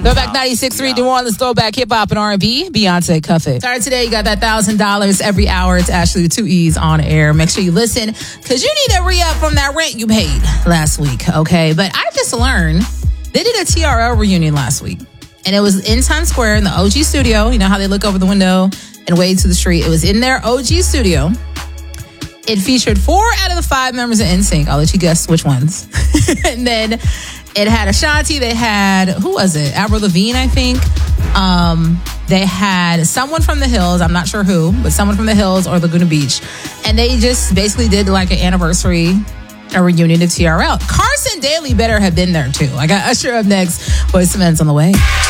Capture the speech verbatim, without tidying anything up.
Throwback ninety-six point three New Orleans, throwback hip hop and R and B. Beyonce, cuff it. Started today, you got that one thousand dollars every hour. It's Ashley with two E's on air. Make sure you listen because you need to re-up from that rent you paid last week, okay? But I just learned they did a T R L reunion last week, and it was in Times Square in the O G studio. You know how they look over the window and wave to the street? It was in their O G studio. It featured four out of the five members of N Sync. I'll let you guess which ones. And then it had Ashanti. They had, who was it? Avril Lavigne, I think. Um, they had someone from the Hills. I'm not sure who, but someone from the Hills or Laguna Beach. And they just basically did like an anniversary, a reunion of T R L. Carson Daly better have been there too. I got Usher up next. Boyz two Men's on the way.